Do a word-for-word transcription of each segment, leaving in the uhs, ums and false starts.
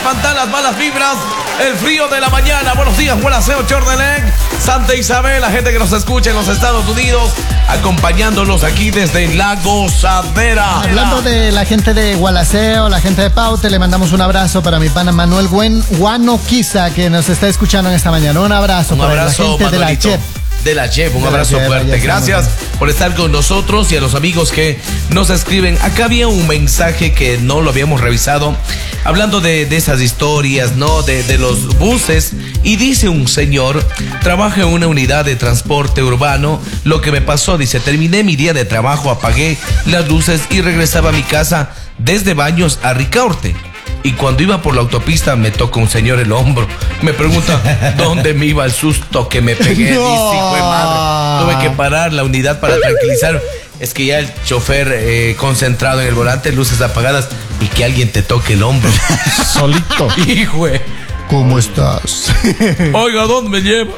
espantar las malas vibras, el frío de la mañana. Buenos días, Gualaceo, Chordelec, Santa Isabel, la gente que nos escucha en los Estados Unidos, acompañándonos aquí desde La Gozadera. Hablando de la gente de Gualaceo, la gente de Paute, le mandamos un abrazo para mi pana Manuel Guanoquiza, que nos está escuchando en esta mañana. Un abrazo un para abrazo, la gente Manuelito. de la Chep. De la Chef, un de abrazo Chef, fuerte. Gracias por estar con nosotros y a los amigos que nos escriben. Acá había un mensaje que no lo habíamos revisado, hablando de, de esas historias, ¿no? De, de los buses. Y dice un señor, trabaja en una unidad de transporte urbano. Lo que me pasó, dice, terminé mi día de trabajo, apagué las luces y regresaba a mi casa desde Baños a Ricaurte. Y cuando iba por la autopista me toca un señor el hombro. Me pregunta dónde me iba el susto que me pegué. No. Dice, hijo de madre. Tuve que parar la unidad para tranquilizar. Es que ya el chofer eh, concentrado en el volante, luces apagadas, y que alguien te toque el hombro. Solito. Hijo. ¿Cómo estás? Oiga, ¿dónde me lleva?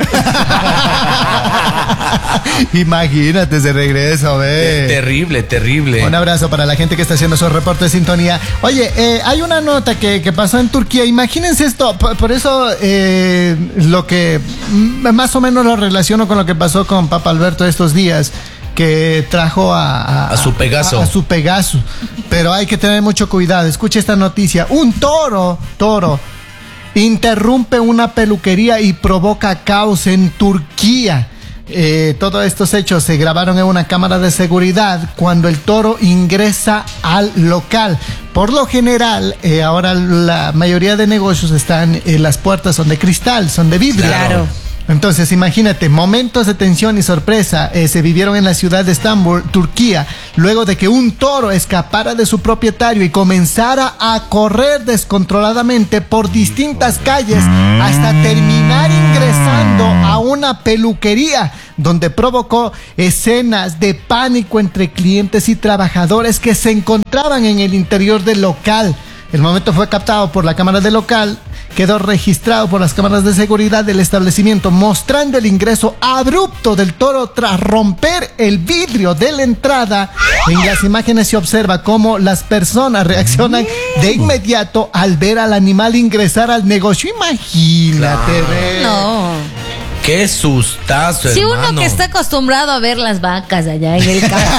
Imagínate ese regreso, ve. Terrible, terrible. Un abrazo para la gente que está haciendo esos reportes de sintonía. Oye, eh, hay una nota que, que pasó en Turquía. Imagínense esto. Por, por eso eh, lo que más o menos lo relaciono con lo que pasó con Papa Alberto estos días, que trajo a, a, a su Pegaso. A, a su Pegaso. Pero hay que tener mucho cuidado. Escucha esta noticia. Un toro, toro, interrumpe una peluquería y provoca caos en Turquía. Eh, todos estos hechos se grabaron en una cámara de seguridad cuando el toro ingresa al local. Por lo general, eh, ahora la mayoría de negocios están, eh, las puertas son de cristal, son de vidrio. Claro. Entonces, imagínate, momentos de tensión y sorpresa eh, se vivieron en la ciudad de Estambul, Turquía, luego de que un toro escapara de su propietario y comenzara a correr descontroladamente por distintas calles hasta terminar ingresando a una peluquería, donde provocó escenas de pánico entre clientes y trabajadores que se encontraban en el interior del local. El momento fue captado por la cámara del local, quedó registrado por las cámaras de seguridad del establecimiento, mostrando el ingreso abrupto del toro tras romper el vidrio de la entrada. En las imágenes se observa cómo las personas reaccionan de inmediato al ver al animal ingresar al negocio. Imagínate, ve. No. Qué sustazo, Si hermano. uno que está acostumbrado a ver las vacas allá en el campo,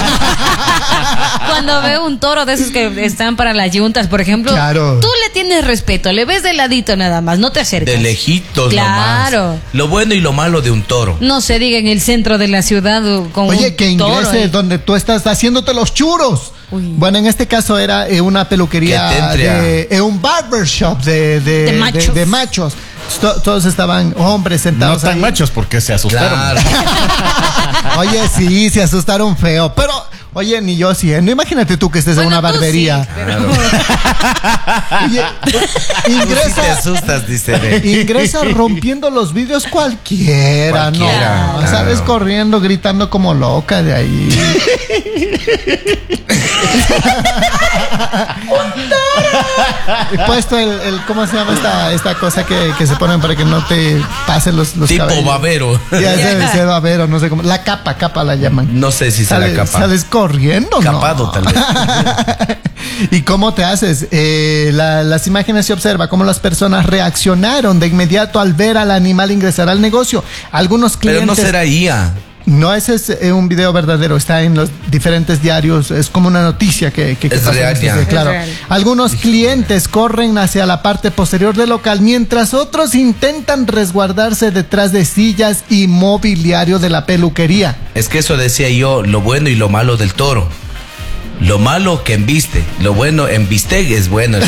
cuando ve un toro de esos que están para las yuntas, por ejemplo, Claro. tú le tienes respeto, le ves de ladito nada más, no te acercas. De lejitos Claro. nomás. Lo bueno y lo malo de un toro. No se diga en el centro de la ciudad con Oye, un que toro ingrese ahí. donde tú estás haciéndote los churros. Uy. Bueno, en este caso era eh, una peluquería Que te entre a- de eh, un barbershop de, de, De machos. de machos. To- todos estaban hombres No sentados tan ahí. machos porque se asustaron. Claro. Oye, sí, se asustaron feo. Pero, oye, ni yo siendo. Imagínate tú que estés Bueno, en una tú barbería. sí, pero- Oye, Tú sí ingresa, te asustas, dice. ve. ingresa rompiendo los vidrios cualquiera, Cualquiera, ¿no? claro. Sabes, corriendo, gritando como loca de ahí. He puesto el, el, ¿cómo se llama esta, esta cosa que, que se ponen para que no te pasen los, los Tipo cabellos? babero. Ya ese, ese babero, no sé cómo. La capa, capa la llaman. No sé si será Sales, capaz. sales corriendo, ¿no? Capado, tal vez. ¿Y cómo te haces? Eh, la- las imágenes se observa cómo las personas reaccionaron de inmediato al ver al animal ingresar al negocio. Algunos Pero clientes... no será I A. No, ese es eh, un video verdadero, está en los diferentes diarios, es como una noticia que, que, que Es pasó en real, estos ya. días, claro. Es real. Algunos clientes corren hacia la parte posterior del local, mientras otros intentan resguardarse detrás de sillas y mobiliario de la peluquería. Es que eso decía yo, lo bueno y lo malo del toro. Lo malo que embiste, lo bueno embiste es bueno.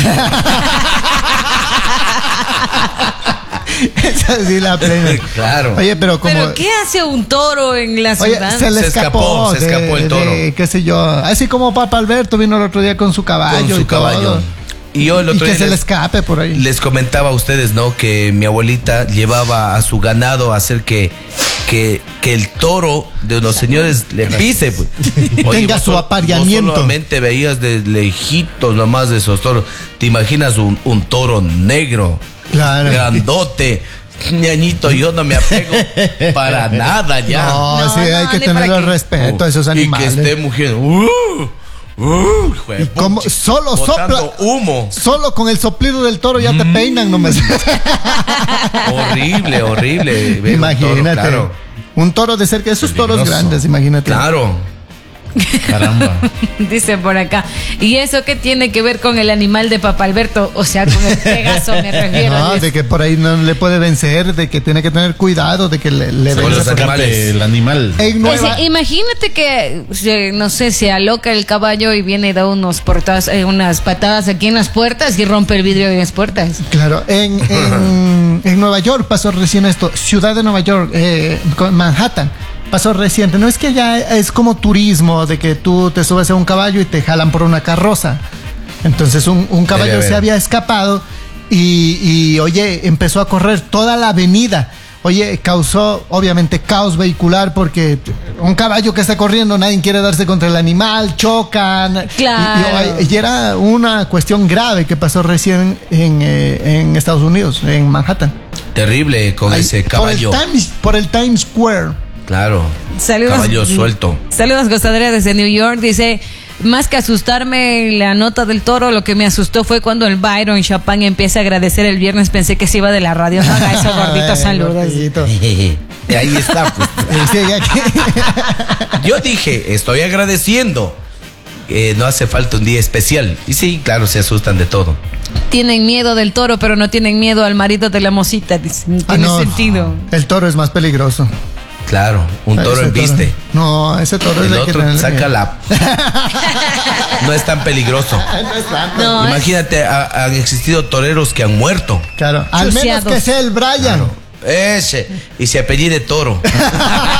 Esa sí la plena. Claro. Oye, pero como... ¿Pero qué hace un toro en la Oye, ciudad? se le Se escapó, escapó, se de- escapó el toro. de, qué sé yo, así como Papa Alberto vino el otro día con su caballo Con su y todo. caballo. Y yo el Y otro que día se le les, escape por ahí. les comentaba a ustedes, ¿no? Que mi abuelita llevaba a su ganado a hacer que, que, que el toro de los señores le pise. Pues. Tenga vos su sol- apareamiento. Vos solamente veías de lejitos nomás de esos toros. ¿Te imaginas un, un toro negro? Claro. Grandote. Ñañito, yo no me apego para nada ya. No, No, sí, hay no, que ni tenerle para qué. respeto a esos Y animales. que esté mujer. ¡Uh! Uh, jue- Y como solo botando sopla humo. Solo con el soplido del toro ya te peinan nomás. Horrible, horrible. ver un Imagínate. toro, claro. Un toro de cerca, esos toros Peligroso. grandes, imagínate. Claro. Caramba. Dice por acá. ¿Y eso qué tiene que ver con el animal de Papa Alberto? O sea, con el Pegaso me refiero. No, Es- de que por ahí no le puede vencer, de que tiene que tener cuidado, de que le, le Con venza los por- animales. El animal. En Pues, Nueva- eh, imagínate que, se- no sé, se aloca el caballo y viene y da unos portadas, eh, unas patadas aquí en las puertas y rompe el vidrio de las puertas. Claro, en, en, en Nueva York pasó recién esto, ciudad de Nueva York, eh, con Manhattan, pasó reciente. No es que ya es como turismo, de que tú te subes a un caballo y te jalan por una carroza. Entonces un, un caballo Debe se haber. había escapado y, y, oye, empezó a correr toda la avenida. Oye, causó obviamente caos vehicular porque un caballo que está corriendo, nadie quiere darse contra el animal, chocan. Claro. Y, y- y era una cuestión grave que pasó recién en, eh, en Estados Unidos, en Manhattan. Terrible con Ahí, ese caballo. Por el Times, por el Times Square. Claro. Saludos. Caballo suelto. Saludos, Gostadera desde New York. Dice, más que asustarme la nota del toro, lo que me asustó fue cuando el Byron Chapán empieza a agradecer el viernes. Pensé que se iba de la radio. No haga eso, gordito. Ay, Saludos. gordito. Ahí está, pues. Eh, sigue aquí. Yo dije, estoy agradeciendo. Eh, no hace falta un día especial. Y sí, claro, se asustan de todo. Tienen miedo del toro, pero no tienen miedo al marido de la mosita. Dice, no Ah, tiene no. sentido. El toro es más peligroso. Claro, un toro Ese en viste. No, ese toro El es el que otro tenerle saca miedo. la. No es tan peligroso. No, es- Imagínate, ha- han existido toreros que han muerto. Claro, al menos Chuseados. que sea el Brian. Ese. Y se apellide Toro.